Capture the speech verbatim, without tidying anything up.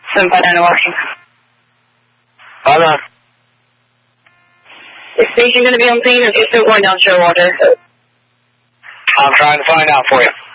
seven five nine walking. Hold on. Is station going to be on scene or is it still going down Sherwater? I'm trying to find out for you.